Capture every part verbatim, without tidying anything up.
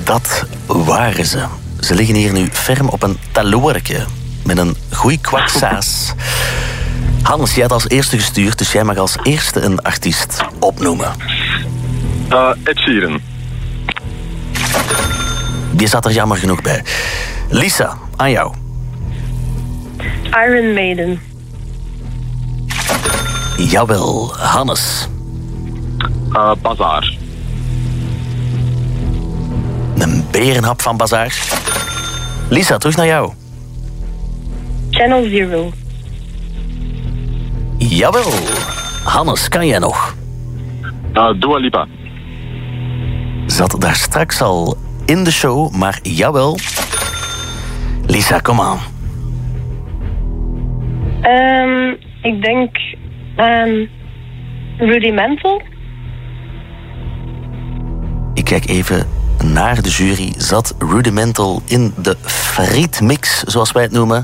Dat waren ze. Ze liggen hier nu ferm op een taloorke met een goeie kwak saas. Hans, jij had als eerste gestuurd, dus jij mag als eerste een artiest opnoemen. Uh, Ed Sheeran. Die zat er jammer genoeg bij. Lisa, aan jou. Iron Maiden. Jawel, Hannes. Uh, Bazaar. Een berenhap van Bazaar. Lisa, terug naar jou. Channel Zero. Jawel. Hannes, kan jij nog? Uh, Dua Lipa. Zat daar straks al in de show, maar jawel. Lisa, kom aan. Um, ik denk um, Rudimental. Ik kijk even naar de jury. Zat Rudimental in de frietmix, zoals wij het noemen?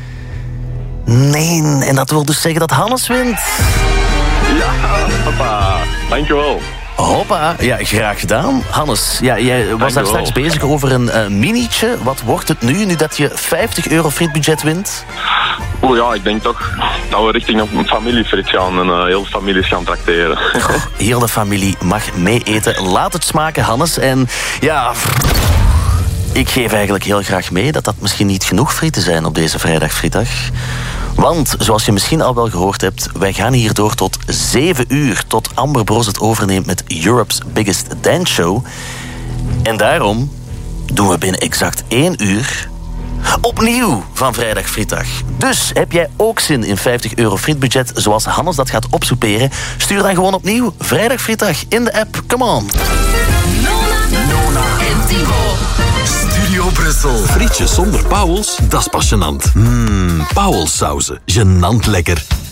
Nee, en dat wil dus zeggen dat Hannes wint. Ja, papa. Dankjewel. Hoppa, ja, graag gedaan. Hannes, ja, jij was daar straks bezig over een uh, minietje. Wat wordt het nu, nu dat je vijftig euro frietbudget wint? Oeh ja, ik denk toch dat we richting een familiefrit gaan en uh, heel de families gaan trakteren. Goh, heel de familie mag mee eten. Laat het smaken, Hannes. En ja, ik geef eigenlijk heel graag mee dat dat misschien niet genoeg frieten zijn op deze vrijdagfrietdag. Want, zoals je misschien al wel gehoord hebt, wij gaan hier door tot zeven uur, tot Amber Bros het overneemt met Europe's Biggest Dance Show. En daarom doen we binnen exact één uur opnieuw van Vrijdag Frietdag. Dus heb jij ook zin in vijftig euro frietbudget, zoals Hannes dat gaat opsoeperen? Stuur dan gewoon opnieuw Vrijdag Frietdag in de app. Come on. Nona, Nona en Timo. Studio Brussel. Frietjes zonder pauwels, dat is pas gênant. Mmm, pauwelsauzen, gênant lekker.